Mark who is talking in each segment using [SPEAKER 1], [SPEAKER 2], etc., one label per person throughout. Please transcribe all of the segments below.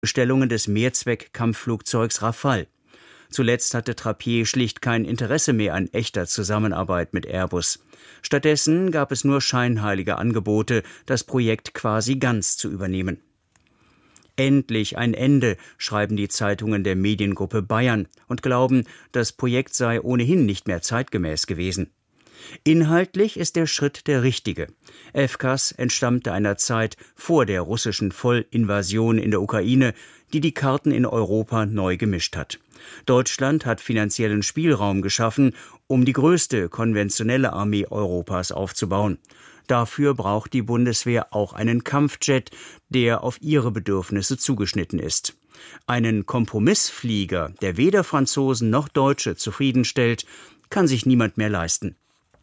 [SPEAKER 1] Bestellungen des Mehrzweck-Kampfflugzeugs Rafale. Zuletzt hatte Trappier schlicht kein Interesse mehr an echter Zusammenarbeit mit Airbus. Stattdessen gab es nur scheinheilige Angebote, das Projekt quasi ganz zu übernehmen. Endlich ein Ende, schreiben die Zeitungen der Mediengruppe Bayern und glauben, das Projekt sei ohnehin nicht mehr zeitgemäß gewesen. Inhaltlich ist der Schritt der richtige. FCAS entstammte einer Zeit vor der russischen Vollinvasion in der Ukraine, die die Karten in Europa neu gemischt hat. Deutschland hat finanziellen Spielraum geschaffen, um die größte konventionelle Armee Europas aufzubauen. Dafür braucht die Bundeswehr auch einen Kampfjet, der auf ihre Bedürfnisse zugeschnitten ist. Einen Kompromissflieger, der weder Franzosen noch Deutsche zufriedenstellt, kann sich niemand mehr leisten.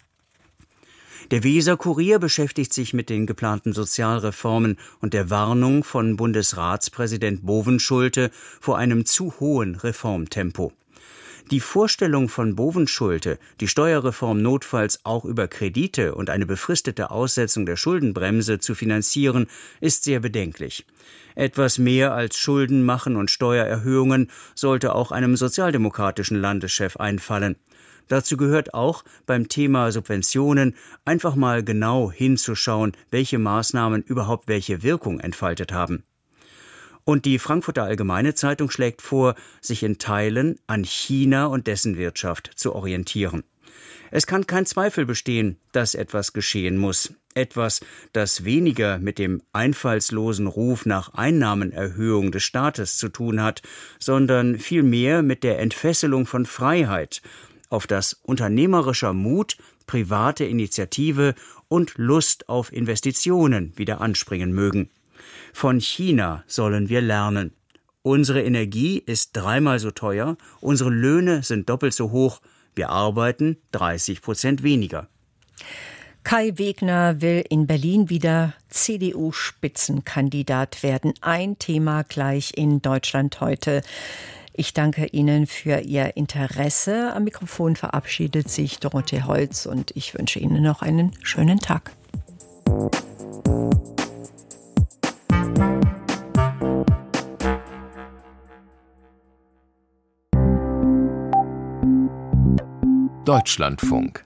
[SPEAKER 1] Der Weser-Kurier beschäftigt sich mit den geplanten Sozialreformen und der Warnung von Bundesratspräsident Bovenschulte vor einem zu hohen Reformtempo. Die Vorstellung von Bovenschulte, die Steuerreform notfalls auch über Kredite und eine befristete Aussetzung der Schuldenbremse zu finanzieren, ist sehr bedenklich. Etwas mehr als Schulden machen und Steuererhöhungen sollte auch einem sozialdemokratischen Landeschef einfallen. Dazu gehört auch, beim Thema Subventionen einfach mal genau hinzuschauen, welche Maßnahmen überhaupt welche Wirkung entfaltet haben. Und die Frankfurter Allgemeine Zeitung schlägt vor, sich in Teilen an China und dessen Wirtschaft zu orientieren. Es kann kein Zweifel bestehen, dass etwas geschehen muss. Etwas, das weniger mit dem einfallslosen Ruf nach Einnahmenerhöhung des Staates zu tun hat, sondern vielmehr mit der Entfesselung von Freiheit, auf das unternehmerischer Mut, private Initiative und Lust auf Investitionen wieder anspringen mögen. Von China sollen wir lernen. Unsere Energie ist 3-mal so teuer, unsere Löhne sind doppelt so hoch, wir arbeiten 30% weniger.
[SPEAKER 2] Kai Wegner will in Berlin wieder CDU-Spitzenkandidat werden. Ein Thema gleich in Deutschland heute. Ich danke Ihnen für Ihr Interesse. Am Mikrofon verabschiedet sich Dorothee Holz und ich wünsche Ihnen noch einen schönen Tag.
[SPEAKER 3] Deutschlandfunk.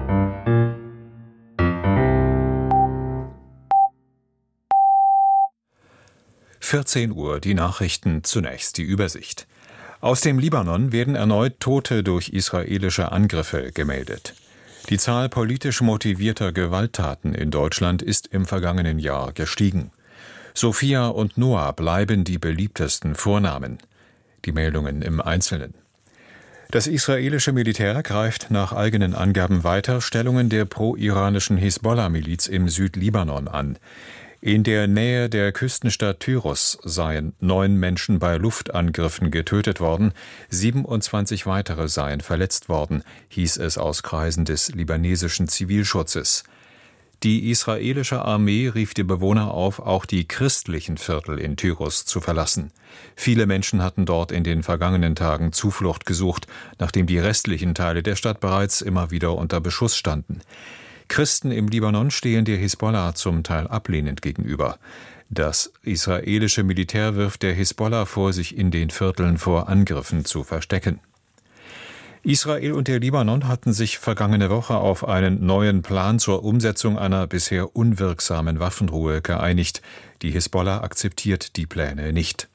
[SPEAKER 3] (14 Uhr), die Nachrichten, zunächst die Übersicht. Aus dem Libanon werden erneut Tote durch israelische Angriffe gemeldet. Die Zahl politisch motivierter Gewalttaten in Deutschland ist im vergangenen Jahr gestiegen. Sophia und Noah bleiben die beliebtesten Vornamen. Die Meldungen im Einzelnen. Das israelische Militär greift nach eigenen Angaben weiter Stellungen der pro-iranischen Hisbollah-Miliz im Südlibanon an. In der Nähe der Küstenstadt Tyros seien 9 Menschen bei Luftangriffen getötet worden, 27 weitere seien verletzt worden, hieß es aus Kreisen des libanesischen Zivilschutzes. Die israelische Armee rief die Bewohner auf, auch die christlichen Viertel in Tyros zu verlassen. Viele Menschen hatten dort in den vergangenen Tagen Zuflucht gesucht, nachdem die restlichen Teile der Stadt bereits immer wieder unter Beschuss standen. Christen im Libanon stehen der Hisbollah zum Teil ablehnend gegenüber. Das israelische Militär wirft der Hisbollah vor, sich in den Vierteln vor Angriffen zu verstecken. Israel und der Libanon hatten sich vergangene Woche auf einen neuen Plan zur Umsetzung einer bisher unwirksamen Waffenruhe geeinigt. Die Hisbollah akzeptiert die Pläne nicht.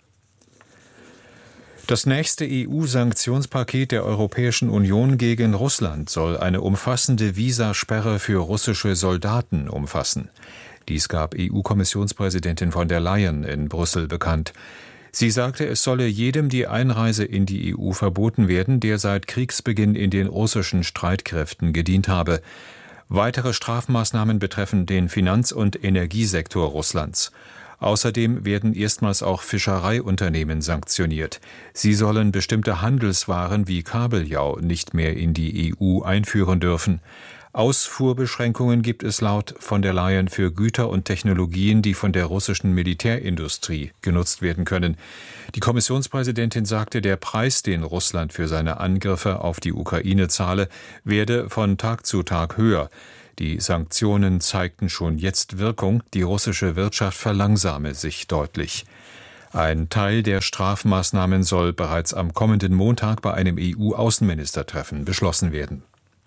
[SPEAKER 3] Das nächste EU-Sanktionspaket der Europäischen Union gegen Russland soll eine umfassende Visasperre für russische Soldaten umfassen. Dies gab EU-Kommissionspräsidentin von der Leyen in Brüssel bekannt. Sie sagte, es solle jedem die Einreise in die EU verboten werden, der seit Kriegsbeginn in den russischen Streitkräften gedient habe. Weitere Strafmaßnahmen betreffen den Finanz- und Energiesektor Russlands. Außerdem werden erstmals auch Fischereiunternehmen sanktioniert. Sie sollen bestimmte Handelswaren wie Kabeljau nicht mehr in die EU einführen dürfen. Ausfuhrbeschränkungen gibt es laut von der Leyen für Güter und Technologien, die von der russischen Militärindustrie genutzt werden können. Die Kommissionspräsidentin sagte, der Preis, den Russland für seine Angriffe auf die Ukraine zahle, werde von Tag zu Tag höher. Die Sanktionen zeigten schon jetzt Wirkung, die russische Wirtschaft verlangsame sich deutlich. Ein Teil der Strafmaßnahmen soll bereits am kommenden Montag bei einem EU-Außenministertreffen beschlossen werden.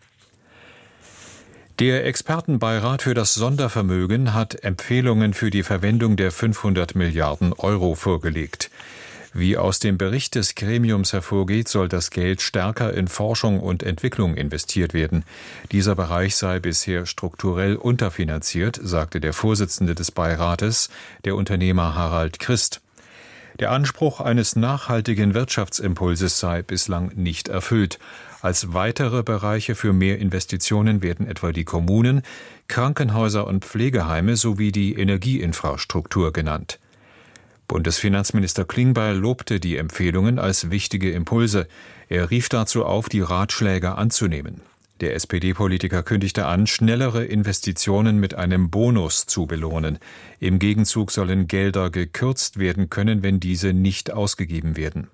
[SPEAKER 3] Der Expertenbeirat für das Sondervermögen hat Empfehlungen für die Verwendung der 500 Milliarden Euro vorgelegt. Wie aus dem Bericht des Gremiums hervorgeht, soll das Geld stärker in Forschung und Entwicklung investiert werden. Dieser Bereich sei bisher strukturell unterfinanziert, sagte der Vorsitzende des Beirates, der Unternehmer Harald Christ. Der Anspruch eines nachhaltigen Wirtschaftsimpulses sei bislang nicht erfüllt. Als weitere Bereiche für mehr Investitionen werden etwa die Kommunen, Krankenhäuser und Pflegeheime sowie die Energieinfrastruktur genannt. Bundesfinanzminister Klingbeil lobte die Empfehlungen als wichtige Impulse. Er rief dazu auf, die Ratschläge anzunehmen. Der SPD-Politiker kündigte an, schnellere Investitionen mit einem Bonus zu belohnen. Im Gegenzug sollen Gelder gekürzt werden können, wenn diese nicht ausgegeben werden.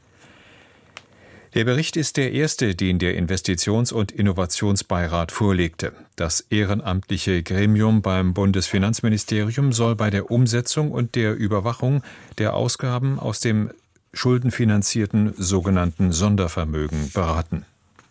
[SPEAKER 3] Der Bericht ist der erste, den der Investitions- und Innovationsbeirat vorlegte. Das ehrenamtliche Gremium beim Bundesfinanzministerium soll bei der Umsetzung und der Überwachung der Ausgaben aus dem schuldenfinanzierten sogenannten Sondervermögen beraten.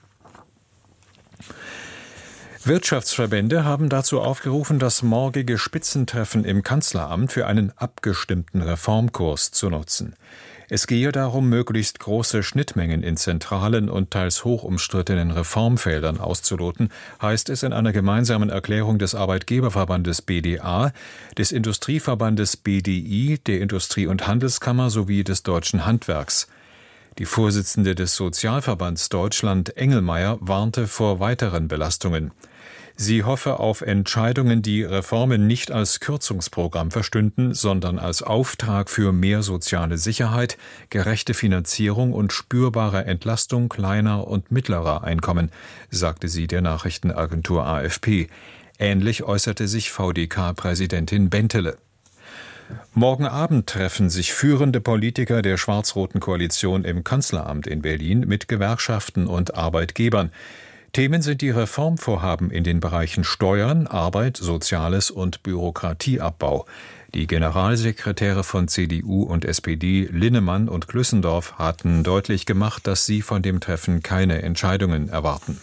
[SPEAKER 3] Wirtschaftsverbände haben dazu aufgerufen, das morgige Spitzentreffen im Kanzleramt für einen abgestimmten Reformkurs zu nutzen. Es gehe darum, möglichst große Schnittmengen in zentralen und teils hoch umstrittenen Reformfeldern auszuloten, heißt es in einer gemeinsamen Erklärung des Arbeitgeberverbandes BDA, des Industrieverbandes BDI, der Industrie- und Handelskammer sowie des Deutschen Handwerks. Die Vorsitzende des Sozialverbands Deutschland, Engelmeier, warnte vor weiteren Belastungen. Sie hoffe auf Entscheidungen, die Reformen nicht als Kürzungsprogramm verstünden, sondern als Auftrag für mehr soziale Sicherheit, gerechte Finanzierung und spürbare Entlastung kleiner und mittlerer Einkommen, sagte sie der Nachrichtenagentur AFP. Ähnlich äußerte sich VDK-Präsidentin Bentele. Morgen Abend treffen sich führende Politiker der schwarz-roten Koalition im Kanzleramt in Berlin mit Gewerkschaften und Arbeitgebern. Themen sind die Reformvorhaben in den Bereichen Steuern, Arbeit, Soziales und Bürokratieabbau. Die Generalsekretäre von CDU und SPD, Linnemann und Glüssendorf, hatten deutlich gemacht, dass sie von dem Treffen keine Entscheidungen erwarten.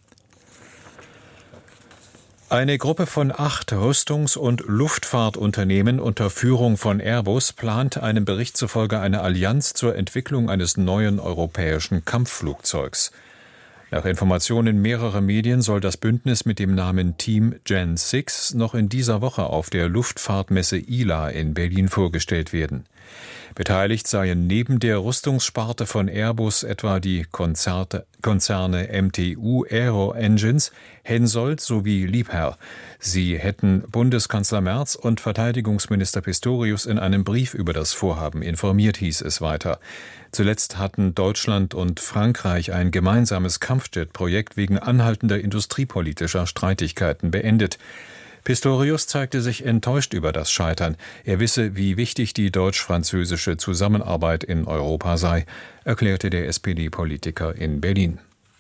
[SPEAKER 3] Eine Gruppe von 8 Rüstungs- und Luftfahrtunternehmen unter Führung von Airbus plant einem Bericht zufolge eine Allianz zur Entwicklung eines neuen europäischen Kampfflugzeugs. Nach Informationen mehrerer Medien soll das Bündnis mit dem Namen Team Gen 6 noch in dieser Woche auf der Luftfahrtmesse ILA in Berlin vorgestellt werden. Beteiligt seien neben der Rüstungssparte von Airbus etwa die Konzerne MTU Aero Engines, Hensoldt sowie Liebherr. Sie hätten Bundeskanzler Merz und Verteidigungsminister Pistorius in einem Brief über das Vorhaben informiert, hieß es weiter. Zuletzt hatten Deutschland und Frankreich ein gemeinsames Kampfjet-Projekt wegen anhaltender industriepolitischer Streitigkeiten beendet. Pistorius zeigte sich enttäuscht über das Scheitern. Er wisse, wie wichtig die deutsch-französische Zusammenarbeit in Europa sei, erklärte der SPD-Politiker in Berlin.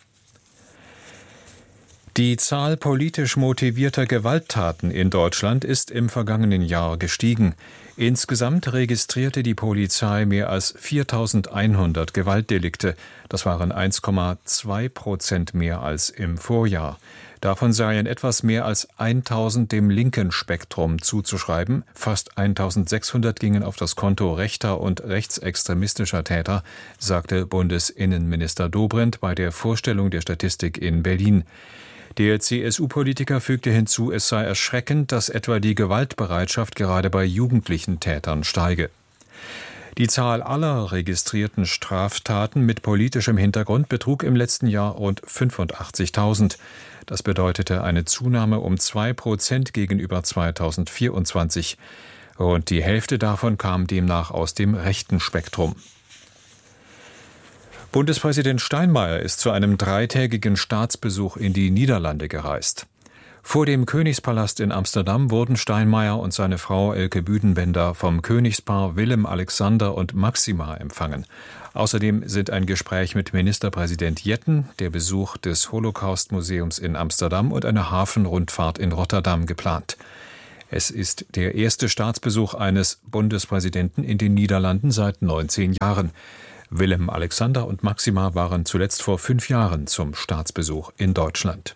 [SPEAKER 3] Die Zahl politisch motivierter Gewalttaten in Deutschland ist im vergangenen Jahr gestiegen. Insgesamt registrierte die Polizei mehr als 4.100 Gewaltdelikte. Das waren 1,2% mehr als im Vorjahr. Davon seien etwas mehr als 1.000 dem linken Spektrum zuzuschreiben. Fast 1.600 gingen auf das Konto rechter und rechtsextremistischer Täter, sagte Bundesinnenminister Dobrindt bei der Vorstellung der Statistik in Berlin. Der CSU-Politiker fügte hinzu, es sei erschreckend, dass etwa die Gewaltbereitschaft gerade bei jugendlichen Tätern steige. Die Zahl aller registrierten Straftaten mit politischem Hintergrund betrug im letzten Jahr rund 85.000. Das bedeutete eine Zunahme um 2% gegenüber 2024. Rund die Hälfte davon kam demnach aus dem rechten Spektrum. Bundespräsident Steinmeier ist zu einem 3-tägigen Staatsbesuch in die Niederlande gereist. Vor dem Königspalast in Amsterdam wurden Steinmeier und seine Frau Elke Büdenbender vom Königspaar Willem Alexander und Maxima empfangen. Außerdem sind ein Gespräch mit Ministerpräsident Jetten, der Besuch des Holocaust-Museums in Amsterdam und eine Hafenrundfahrt in Rotterdam geplant. Es ist der erste Staatsbesuch eines Bundespräsidenten in den Niederlanden seit 19 Jahren. Willem, Alexander und Maxima waren zuletzt vor 5 Jahren zum Staatsbesuch in Deutschland.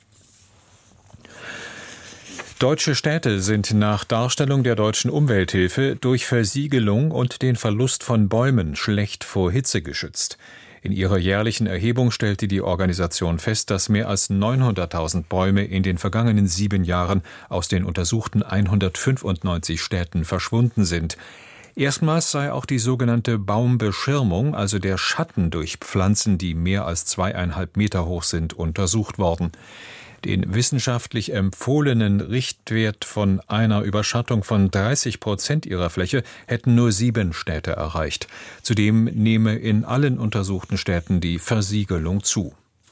[SPEAKER 3] Deutsche Städte sind nach Darstellung der Deutschen Umwelthilfe durch Versiegelung und den Verlust von Bäumen schlecht vor Hitze geschützt. In ihrer jährlichen Erhebung stellte die Organisation fest, dass mehr als 900.000 Bäume in den vergangenen 7 Jahren aus den untersuchten 195 Städten verschwunden sind. Erstmals sei auch die sogenannte Baumbeschirmung, also der Schatten durch Pflanzen, die mehr als 2,5 Meter hoch sind, untersucht worden. Den wissenschaftlich empfohlenen Richtwert von einer Überschattung von 30% ihrer Fläche hätten nur 7 Städte erreicht. Zudem nehme in allen untersuchten Städten die Versiegelung zu.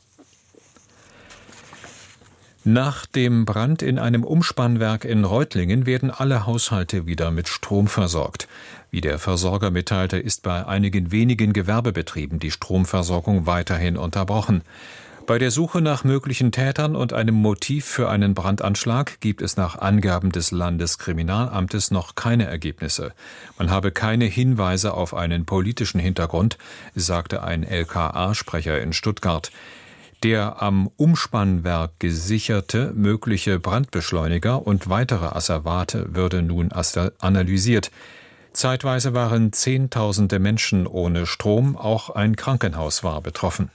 [SPEAKER 3] Nach dem Brand in einem Umspannwerk in Reutlingen werden alle Haushalte wieder mit Strom versorgt. Wie der Versorger mitteilte, ist bei einigen wenigen Gewerbebetrieben die Stromversorgung weiterhin unterbrochen. Bei der Suche nach möglichen Tätern und einem Motiv für einen Brandanschlag gibt es nach Angaben des Landeskriminalamtes noch keine Ergebnisse. Man habe keine Hinweise auf einen politischen Hintergrund, sagte ein LKA-Sprecher in Stuttgart. Der am Umspannwerk gesicherte mögliche Brandbeschleuniger und weitere Asservate würde nun analysiert. Zeitweise waren Zehntausende Menschen ohne Strom, auch ein Krankenhaus war betroffen.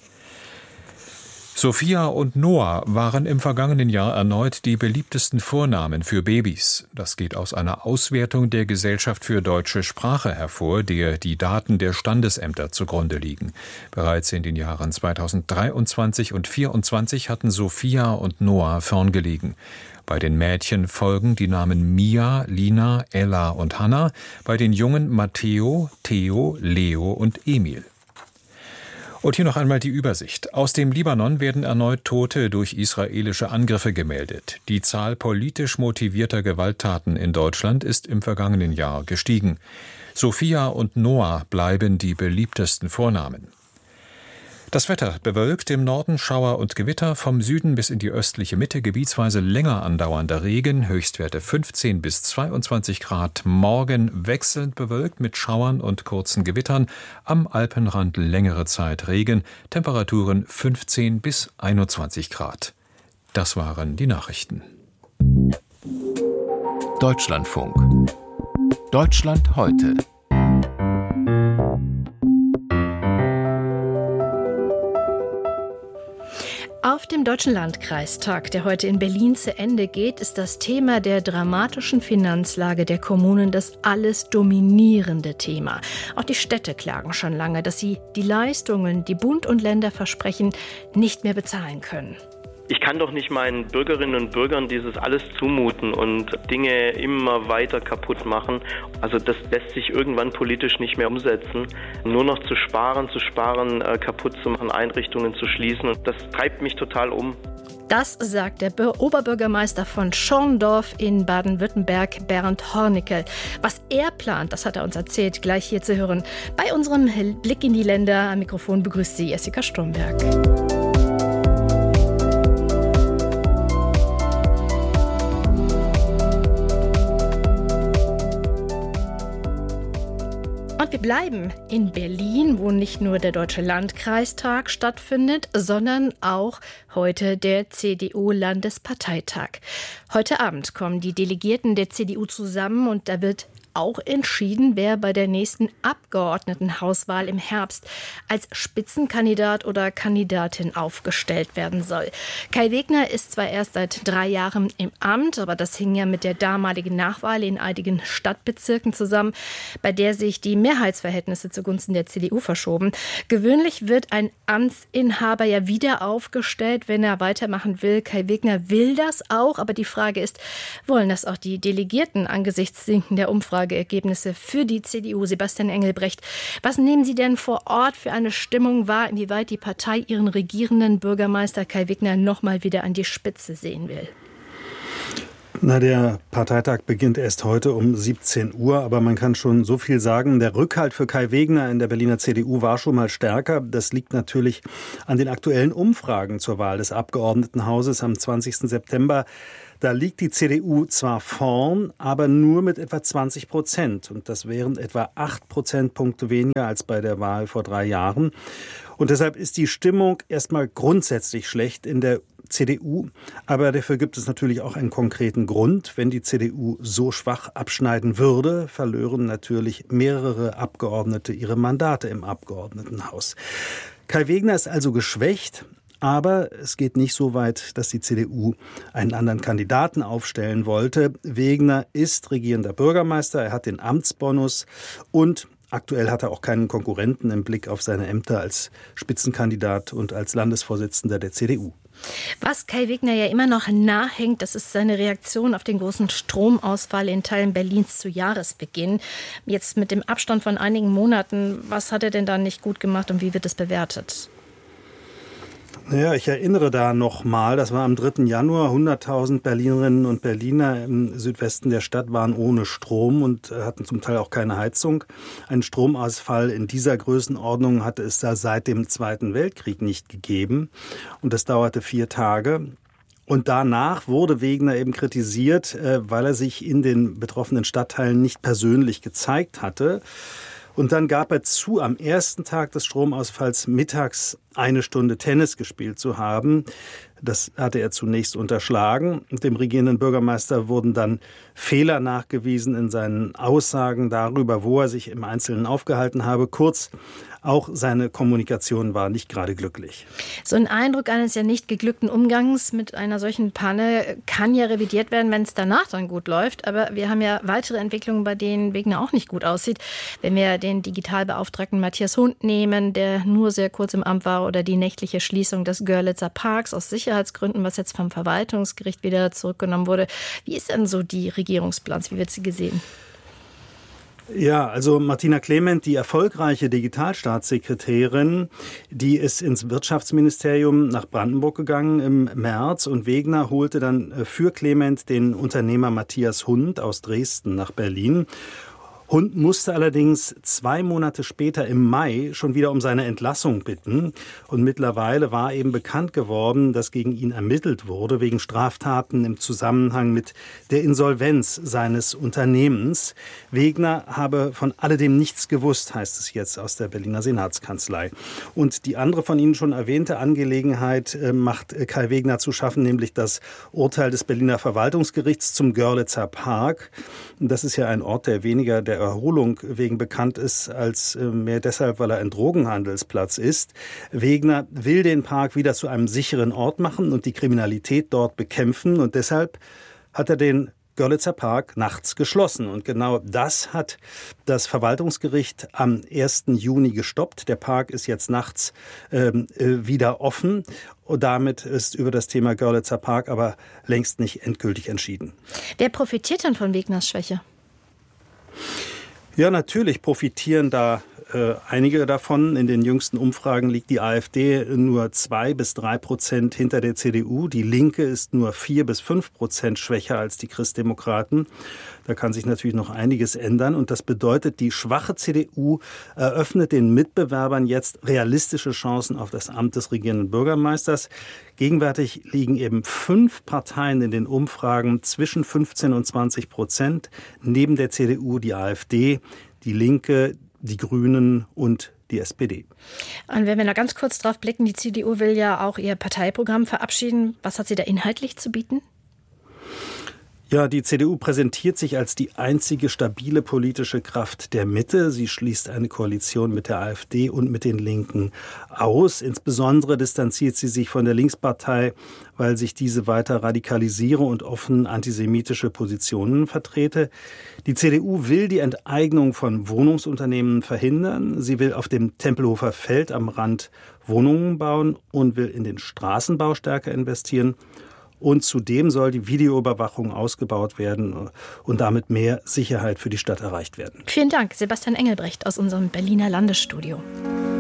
[SPEAKER 3] Sophia und Noah waren im vergangenen Jahr erneut die beliebtesten Vornamen für Babys. Das geht aus einer Auswertung der Gesellschaft für deutsche Sprache hervor, der die Daten der Standesämter zugrunde liegen. Bereits in den Jahren 2023 und 2024 hatten Sophia und Noah vorn gelegen. Bei den Mädchen folgen die Namen Mia, Lina, Ella und Hannah, bei den Jungen Matteo, Theo, Leo und Emil. Und hier noch einmal die Übersicht. Aus dem Libanon werden erneut Tote durch israelische Angriffe gemeldet. Die Zahl politisch motivierter Gewalttaten in Deutschland ist im vergangenen Jahr gestiegen. Sophia und Noah bleiben die beliebtesten Vornamen. Das Wetter: bewölkt, im Norden Schauer und Gewitter, vom Süden bis in die östliche Mitte gebietsweise länger andauernder Regen, Höchstwerte 15 bis 22 Grad. Morgen wechselnd bewölkt mit Schauern und kurzen Gewittern, am Alpenrand längere Zeit Regen, Temperaturen 15 bis 21 Grad. Das waren die Nachrichten.
[SPEAKER 4] Deutschlandfunk. Deutschland heute.
[SPEAKER 5] Auf dem Deutschen Landkreistag, der heute in Berlin zu Ende geht, ist das Thema der dramatischen Finanzlage der Kommunen das alles dominierende Thema. Auch die Städte klagen schon lange, dass sie die Leistungen, die Bund und Länder versprechen, nicht mehr bezahlen können.
[SPEAKER 6] Ich kann doch nicht meinen Bürgerinnen und Bürgern dieses alles zumuten und Dinge immer weiter kaputt machen. Also das lässt sich irgendwann politisch nicht mehr umsetzen. Nur noch zu sparen, kaputt zu machen, Einrichtungen zu schließen. Und das treibt mich total um.
[SPEAKER 5] Das sagt der Oberbürgermeister von Schorndorf in Baden-Württemberg, Bernd Hornickel. Was er plant, das hat er uns erzählt, gleich hier zu hören. Bei unserem Blick in die Länder am Mikrofon begrüßt sie Jessica Stromberg. Und wir bleiben in Berlin, wo nicht nur der Deutsche Landkreistag stattfindet, sondern auch heute der CDU-Landesparteitag. Heute Abend kommen die Delegierten der CDU zusammen und da wird auch entschieden, wer bei der nächsten Abgeordnetenhauswahl im Herbst als Spitzenkandidat oder Kandidatin aufgestellt werden soll. Kai Wegner ist zwar erst seit 3 Jahren im Amt, aber das hing ja mit der damaligen Nachwahl in einigen Stadtbezirken zusammen, bei der sich die Mehrheitsverhältnisse zugunsten der CDU verschoben. Gewöhnlich wird ein Amtsinhaber ja wieder aufgestellt, wenn er weitermachen will. Kai Wegner will das auch, aber die Frage ist, wollen das auch die Delegierten angesichts sinkender Umfrageergebnisse für die CDU? Sebastian Engelbrecht, was nehmen Sie denn vor Ort für eine Stimmung wahr, inwieweit die Partei ihren regierenden Bürgermeister Kai Wegner noch mal wieder an die Spitze sehen will?
[SPEAKER 7] Der Parteitag beginnt erst heute um 17 Uhr, aber man kann schon so viel sagen. Der Rückhalt für Kai Wegner in der Berliner CDU war schon mal stärker. Das liegt natürlich an den aktuellen Umfragen zur Wahl des Abgeordnetenhauses am 20. September. Da liegt die CDU zwar vorn, aber nur mit etwa 20%. Und das wären etwa 8 Prozentpunkte weniger als bei der Wahl vor 3 Jahren. Und deshalb ist die Stimmung erstmal grundsätzlich schlecht in der CDU. Aber dafür gibt es natürlich auch einen konkreten Grund. Wenn die CDU so schwach abschneiden würde, verlören natürlich mehrere Abgeordnete ihre Mandate im Abgeordnetenhaus. Kai Wegner ist also geschwächt. Aber es geht nicht so weit, dass die CDU einen anderen Kandidaten aufstellen wollte. Wegner ist regierender Bürgermeister, er hat den Amtsbonus und aktuell hat er auch keinen Konkurrenten im Blick auf seine Ämter als Spitzenkandidat und als Landesvorsitzender der CDU.
[SPEAKER 5] Was Kai Wegner ja immer noch nachhängt, das ist seine Reaktion auf den großen Stromausfall in Teilen Berlins zu Jahresbeginn. Jetzt mit dem Abstand von einigen Monaten, was hat er denn da nicht gut gemacht und wie wird es bewertet?
[SPEAKER 7] Ja, ich erinnere da nochmal, das war am 3. Januar, 100.000 Berlinerinnen und Berliner im Südwesten der Stadt waren ohne Strom und hatten zum Teil auch keine Heizung. Einen Stromausfall in dieser Größenordnung hatte es da seit dem Zweiten Weltkrieg nicht gegeben und das dauerte 4 Tage. Und danach wurde Wegner eben kritisiert, weil er sich in den betroffenen Stadtteilen nicht persönlich gezeigt hatte. Und dann gab er zu, am ersten Tag des Stromausfalls mittags 1 Stunde Tennis gespielt zu haben. Das hatte er zunächst unterschlagen. Dem regierenden Bürgermeister wurden dann Fehler nachgewiesen in seinen Aussagen darüber, wo er sich im Einzelnen aufgehalten habe. Kurz, auch seine Kommunikation war nicht gerade glücklich.
[SPEAKER 5] So ein Eindruck eines ja nicht geglückten Umgangs mit einer solchen Panne kann ja revidiert werden, wenn es danach dann gut läuft. Aber wir haben ja weitere Entwicklungen, bei denen Wegner auch nicht gut aussieht. Wenn wir den Digitalbeauftragten Matthias Hund nehmen, der nur sehr kurz im Amt war, oder die nächtliche Schließung des Görlitzer Parks aus Sicherheitsgründen, was jetzt vom Verwaltungsgericht wieder zurückgenommen wurde. Wie ist denn so die Regierungsbilanz? Wie wird sie gesehen?
[SPEAKER 7] Ja, also Martina Clement, die erfolgreiche Digitalstaatssekretärin, die ist ins Wirtschaftsministerium nach Brandenburg gegangen im März und Wegner holte dann für Clement den Unternehmer Matthias Hund aus Dresden nach Berlin. Hund musste allerdings 2 Monate später im Mai schon wieder um seine Entlassung bitten. Und mittlerweile war eben bekannt geworden, dass gegen ihn ermittelt wurde wegen Straftaten im Zusammenhang mit der Insolvenz seines Unternehmens. Wegner habe von alledem nichts gewusst, heißt es jetzt aus der Berliner Senatskanzlei. Und die andere von Ihnen schon erwähnte Angelegenheit macht Kai Wegner zu schaffen, nämlich das Urteil des Berliner Verwaltungsgerichts zum Görlitzer Park. Das ist ja ein Ort, der weniger der Erholung wegen bekannt ist, als mehr deshalb, weil er ein Drogenhandelsplatz ist. Wegner will den Park wieder zu einem sicheren Ort machen und die Kriminalität dort bekämpfen. Und deshalb hat er den Görlitzer Park nachts geschlossen. Und genau das hat das Verwaltungsgericht am 1. Juni gestoppt. Der Park ist jetzt nachts wieder offen. Und damit ist über das Thema Görlitzer Park aber längst nicht endgültig entschieden.
[SPEAKER 5] Wer profitiert denn von Wegners Schwäche?
[SPEAKER 7] Ja, natürlich profitieren da einige davon. In den jüngsten Umfragen liegt die AfD nur 2-3% hinter der CDU. Die Linke ist nur 4-5% schwächer als die Christdemokraten. Da kann sich natürlich noch einiges ändern. Und das bedeutet, die schwache CDU eröffnet den Mitbewerbern jetzt realistische Chancen auf das Amt des regierenden Bürgermeisters. Gegenwärtig liegen eben 5 Parteien in den Umfragen zwischen 15 und 20%. Neben der CDU die AfD, die Linke, die Grünen und die SPD.
[SPEAKER 5] Und wenn wir noch ganz kurz drauf blicken, die CDU will ja auch ihr Parteiprogramm verabschieden. Was hat sie da inhaltlich zu bieten?
[SPEAKER 7] Ja, die CDU präsentiert sich als die einzige stabile politische Kraft der Mitte. Sie schließt eine Koalition mit der AfD und mit den Linken aus. Insbesondere distanziert sie sich von der Linkspartei, weil sich diese weiter radikalisiere und offen antisemitische Positionen vertrete. Die CDU will die Enteignung von Wohnungsunternehmen verhindern. Sie will auf dem Tempelhofer Feld am Rand Wohnungen bauen und will in den Straßenbau stärker investieren. Und zudem soll die Videoüberwachung ausgebaut werden und damit mehr Sicherheit für die Stadt erreicht werden.
[SPEAKER 5] Vielen Dank, Sebastian Engelbrecht aus unserem Berliner Landesstudio.